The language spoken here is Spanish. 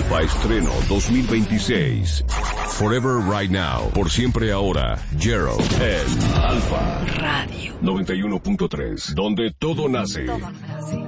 Alfa Estreno 2026. Forever Right Now. Por siempre ahora. Gerald en Alfa Radio 91.3. Donde todo nace.